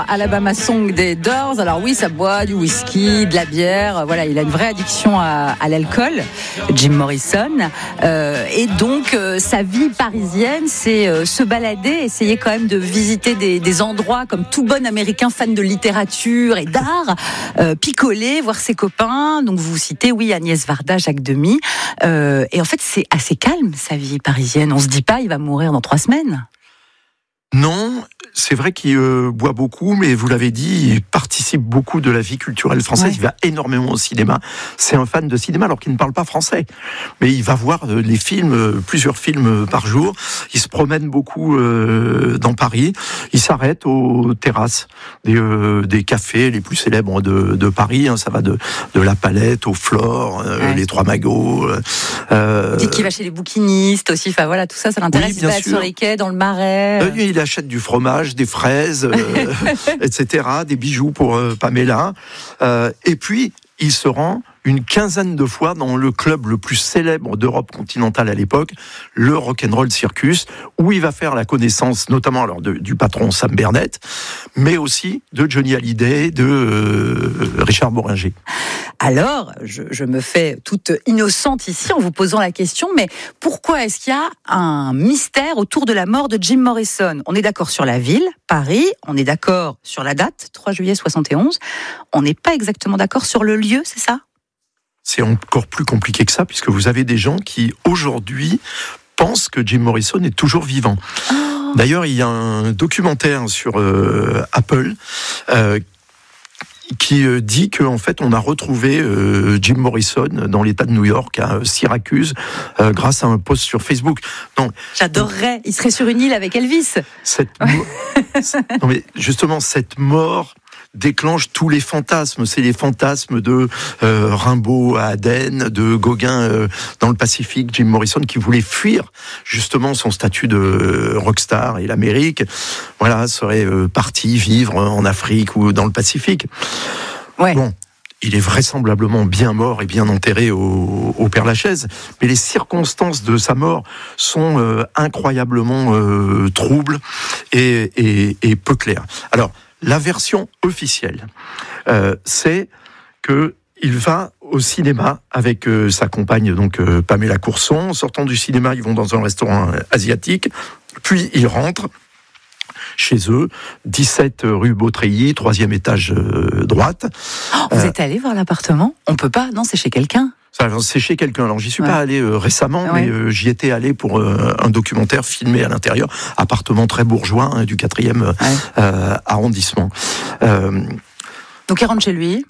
Alabama Song des Doors. Alors oui, ça boit du whisky, de la bière. Voilà, il a une vraie addiction à l'alcool, Jim Morrison. Et donc, sa vie parisienne, c'est se balader, essayer quand même de visiter des endroits comme tout bon Américain fan de littérature et d'art, picoler, voir ses copains. Donc vous citez, oui, Agnès Varda, Jacques Demy. Et en fait, c'est assez calme, sa vie parisienne. On se dit pas, il va mourir dans 3 semaines. Non, c'est vrai qu'il boit beaucoup, mais vous l'avez dit, il participe beaucoup de la vie culturelle française. Ouais. Il va énormément au cinéma. C'est un fan de cinéma alors qu'il ne parle pas français. Mais il va voir les films, plusieurs films par jour. Il se promène beaucoup dans Paris. Il s'arrête aux terrasses des cafés les plus célèbres de Paris. Ça va de La Palette au Flore, les Trois Magots. Il dit qu'il va chez les bouquinistes aussi. Enfin voilà, tout ça l'intéresse. Oui, il va être sur les quais, dans le Marais. Il achète du fromage, des fraises, etc., des bijoux pour Pamela. Et puis, il se rend une quinzaine de fois dans le club le plus célèbre d'Europe continentale à l'époque, le Rock'n'Roll Circus, où il va faire la connaissance notamment du patron Sam Bernett, mais aussi de Johnny Hallyday, de Richard Bohringer. Alors, je me fais toute innocente ici en vous posant la question, mais pourquoi est-ce qu'il y a un mystère autour de la mort de Jim Morrison ? On est d'accord sur la ville, Paris, on est d'accord sur la date, 3 juillet 71, on n'est pas exactement d'accord sur le lieu, c'est ça ? C'est encore plus compliqué que ça, puisque vous avez des gens qui, aujourd'hui, pensent que Jim Morrison est toujours vivant. Oh. D'ailleurs, il y a un documentaire sur Apple qui dit qu'en fait, on a retrouvé Jim Morrison dans l'État de New York, à Syracuse, grâce à un post sur Facebook. Non, j'adorerais, il serait sur une île avec Elvis. Non mais justement, cette mort déclenche tous les fantasmes. C'est les fantasmes de Rimbaud à Aden, de Gauguin dans le Pacifique, Jim Morrison qui voulait fuir justement son statut de rockstar et l'Amérique. Voilà, serait parti vivre en Afrique ou dans le Pacifique. Ouais. Bon. Il est vraisemblablement bien mort et bien enterré au Père-Lachaise, mais les circonstances de sa mort sont incroyablement troubles et peu claires. Alors, la version officielle, c'est que il va au cinéma avec sa compagne, donc Pamela Courson. En sortant du cinéma, ils vont dans un restaurant asiatique, puis ils rentrent chez eux, 17 rue Beautreilly, 3e étage droite. Oh, vous êtes allé voir l'appartement ? On peut pas, non, c'est chez quelqu'un ? C'est chez quelqu'un. Alors, j'y suis pas allé récemment, mais j'y étais allé pour un documentaire filmé à l'intérieur. Appartement très bourgeois, du 4e arrondissement. Donc, il rentre chez lui.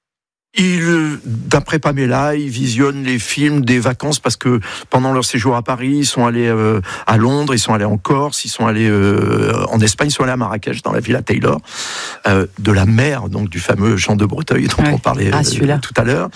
D'après Pamela, ils visionnent les films des vacances parce que pendant leur séjour à Paris, ils sont allés à Londres, ils sont allés en Corse, ils sont allés en Espagne, ils sont allés à Marrakech, dans la Villa Taylor, de la mer, donc du fameux Chant de Breteuil dont on parlait tout à l'heure.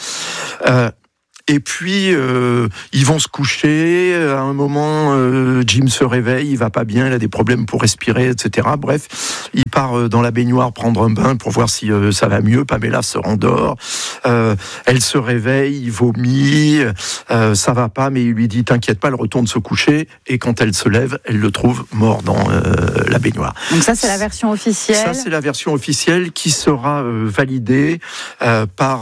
Et puis, ils vont se coucher. À un moment, Jim se réveille, il va pas bien, il a des problèmes pour respirer, etc. Bref, il part dans la baignoire prendre un bain pour voir si ça va mieux. Pamela se rendort. Elle se réveille, il vomit. Ça va pas, mais il lui dit « T'inquiète pas, elle retourne se coucher. » Et quand elle se lève, elle le trouve mort dans la baignoire. Donc ça, c'est la version officielle. Ça, c'est la version officielle qui sera validée par...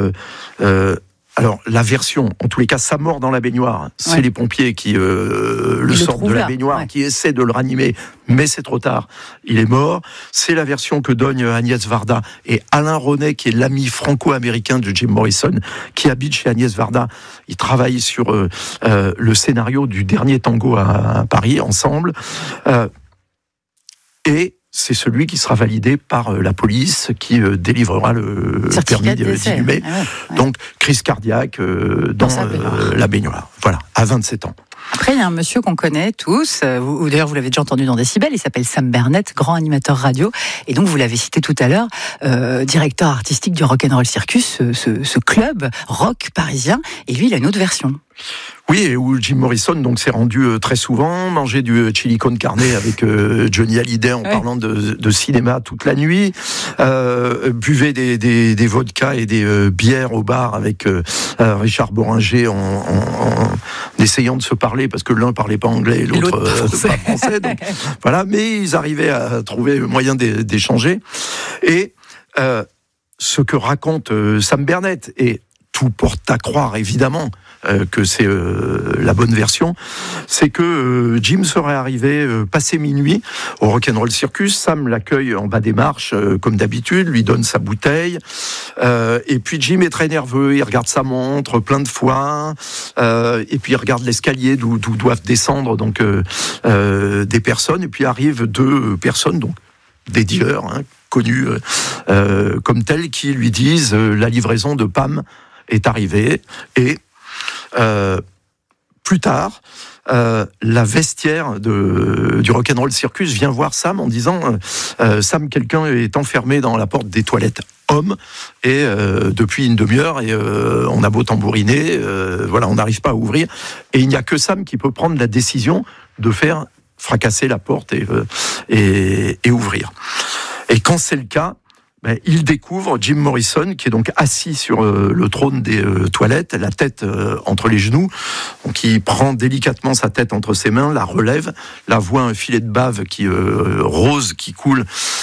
Alors, la version, en tous les cas, sa mort dans la baignoire, c'est les pompiers qui le sortent de la baignoire, qui essaient de le ranimer, mais c'est trop tard, il est mort. C'est la version que donnent Agnès Varda et Alain Ronet, qui est l'ami franco-américain de Jim Morrison, qui habite chez Agnès Varda. Ils travaillent sur le scénario du dernier tango à Paris, ensemble. Et c'est celui qui sera validé par la police qui délivrera le permis d'inhumer. Donc, crise cardiaque dans la baignoire. Voilà, à 27 ans. Après, il y a un monsieur qu'on connaît tous, d'ailleurs vous l'avez déjà entendu dans Décibel, il s'appelle Sam Bernett, grand animateur radio, et donc vous l'avez cité tout à l'heure, directeur artistique du Rock'n'Roll Circus, ce club rock parisien, et lui il a une autre version. Oui, et où Jim Morrison donc s'est rendu très souvent, manger du chili con carne avec Johnny Hallyday en parlant de cinéma toute la nuit. buvait des vodkas et des bières au bar avec Richard Boringer en essayant de se parler, parce que l'un parlait pas anglais et l'autre pas français. Donc, voilà, mais ils arrivaient à trouver le moyen d'échanger. Et ce que raconte Sam Bernett, et tout porte à croire évidemment que c'est la bonne version, c'est que Jim serait arrivé passé minuit au Rock'n'Roll Circus. Sam l'accueille en bas des marches comme d'habitude, lui donne sa bouteille, et puis Jim est très nerveux, il regarde sa montre plein de fois, et puis il regarde l'escalier d'où doivent descendre donc des personnes, et puis arrivent 2 personnes, donc des dealers connus comme tels, qui lui disent la livraison de Pam est arrivée. Et plus tard, la vestiaire du Rock'n'Roll Circus vient voir Sam en disant Sam, quelqu'un est enfermé dans la porte des toilettes hommes, et depuis une demi-heure, et on a beau tambouriner, voilà, on n'arrive pas à ouvrir, et il n'y a que Sam qui peut prendre la décision de faire fracasser la porte et ouvrir. Et quand c'est le cas, il découvre Jim Morrison, qui est donc assis sur le trône des toilettes, la tête entre les genoux. Donc il prend délicatement sa tête entre ses mains, la relève, la voit un filet de bave rose qui coule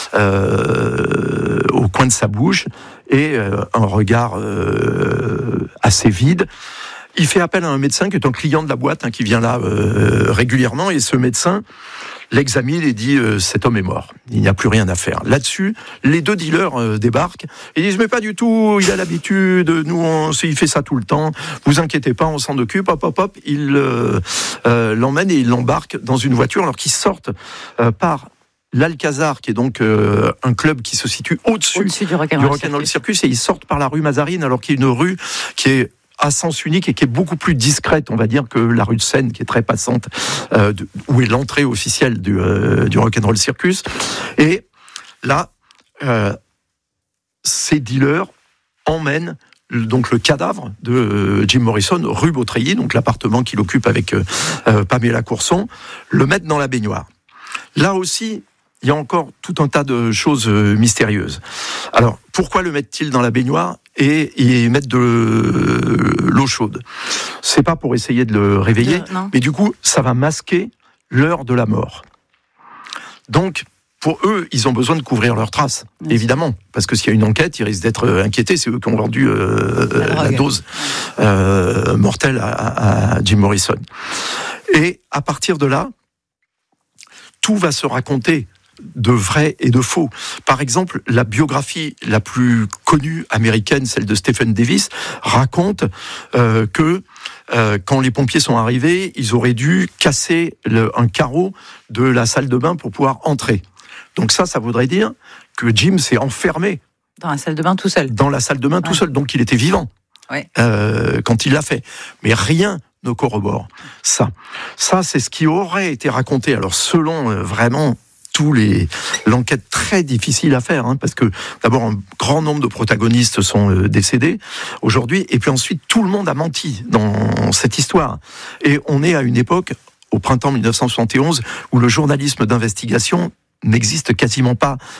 au coin de sa bouche, et un regard assez vide. Il fait appel à un médecin qui est un client de la boîte, qui vient là régulièrement, et ce médecin l'examine et dit cet homme est mort, il n'y a plus rien à faire. Là-dessus, les 2 dealers débarquent et disent mais pas du tout, il a l'habitude, il fait ça tout le temps, vous inquiétez pas, on s'en occupe. Hop, il l'emmène et il l'embarque dans une voiture, alors qu'ils sortent par l'Alcazar, qui est donc un club qui se situe au-dessus du Rock'n'Roll Circus, et ils sortent par la rue Mazarine, alors qu'il y a une rue qui est à sens unique et qui est beaucoup plus discrète, on va dire, que la rue de Seine, qui est très passante, où est l'entrée officielle du Rock'n'Roll Circus. Et là, ces dealers emmènent donc le cadavre de Jim Morrison rue Beautreillis, donc l'appartement qu'il occupe avec Pamela Courson, le mettent dans la baignoire. Là aussi, il y a encore tout un tas de choses mystérieuses. Alors, pourquoi le mettent-ils dans la baignoire et y mettre de l'eau chaude? C'est pas pour essayer de le réveiller, mais du coup, ça va masquer l'heure de la mort. Donc, pour eux, ils ont besoin de couvrir leurs traces, évidemment, parce que s'il y a une enquête, ils risquent d'être inquiétés. C'est eux qui ont vendu la dose mortelle à Jim Morrison. Et à partir de là, tout va se raconter, de vrai et de faux. Par exemple, la biographie la plus connue américaine, celle de Stephen Davis, raconte que quand les pompiers sont arrivés, ils auraient dû casser un carreau de la salle de bain pour pouvoir entrer. Donc ça voudrait dire que Jim s'est enfermé dans la salle de bain tout seul. Dans la salle de bain tout seul, donc il était vivant quand il l'a fait. Mais rien ne corrobore ça. Ça, c'est ce qui aurait été raconté. Alors selon vraiment l'enquête très difficile à faire, parce que d'abord un grand nombre de protagonistes sont décédés aujourd'hui, et puis ensuite tout le monde a menti dans cette histoire. Et on est à une époque, au printemps 1971, où le journalisme d'investigation n'existe quasiment pas